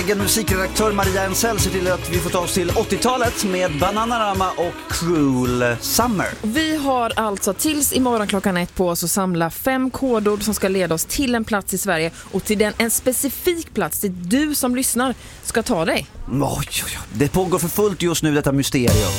Egen musikredaktör Maria Ensell ser till att vi får ta oss till 80-talet med Bananarama och Cruel Summer. Vi har alltså tills imorgon klockan 1 på oss att samla 5 kodord som ska leda oss till en plats i Sverige och till en specifik plats dit du som lyssnar ska ta dig. Det pågår för fullt just nu, detta mysterium.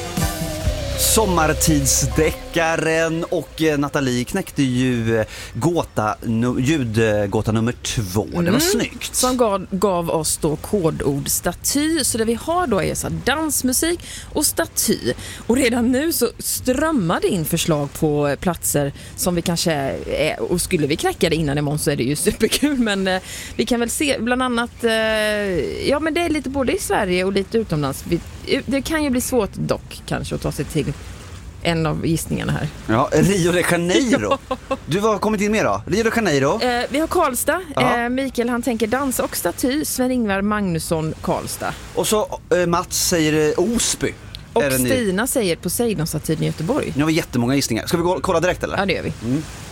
Sommartidsdeckaren och Nathalie knäckte ju ljudgåta nummer 2. Det var snyggt. Som gav oss då kodord staty. Så det vi har då är så dansmusik och staty. Och redan nu så strömmar det in förslag på platser som vi kanske och skulle vi knäcka det innan imorgon så är det ju superkul. Men vi kan väl se bland annat men det är lite både i Sverige och lite utomlands. Det kan ju bli svårt dock kanske att ta sig till en av gissningarna här. Ja, Rio de Janeiro. Du har kommit in med då? Rio de Janeiro. Vi har Karlstad. Mikael han tänker dans och staty. Sven-Ingvar Magnusson Karlstad. Och så Mats säger Osby. Och Stina säger Poseidon-statyn i Göteborg. Nu har vi jättemånga gissningar. Ska vi kolla direkt eller? Ja, det gör vi.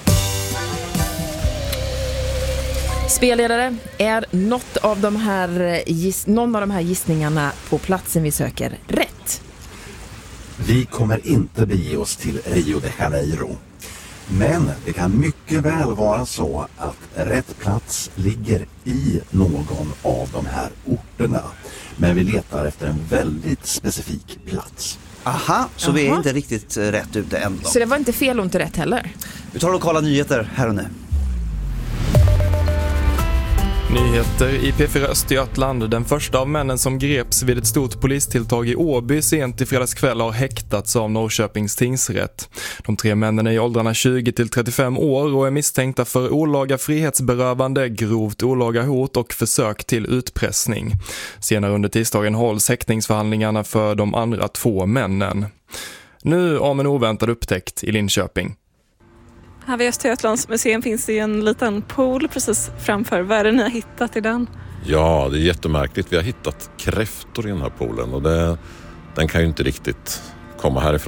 Spelledare, är någon av de här gissningarna på platsen vi söker rätt? Vi kommer inte bege oss till Rio de Janeiro. Men det kan mycket väl vara så att rätt plats ligger i någon av de här orterna. Men vi letar efter en väldigt specifik plats. Aha, så vi är inte riktigt rätt ute ändå. Så det var inte fel och inte rätt heller? Vi tar lokala nyheter här och nu. Nyheter i P4 Östergötland. Den första av männen som greps vid ett stort polistilltag i Åby sent i fredagskväll har häktats av Norrköpings tingsrätt. De 3 männen är i åldrarna 20 till 35 år och är misstänkta för olaga frihetsberövande, grovt olaga hot och försök till utpressning. Senare under tisdagen hålls häktningsförhandlingarna för de andra 2 männen. Nu om en oväntad upptäckt i Linköping. Här vid Östergötlands museum finns det ju en liten pool precis framför. Vad är det ni har hittat i den? Ja, det är jättemärkligt. Vi har hittat kräftor i den här poolen och den kan ju inte riktigt komma härifrån.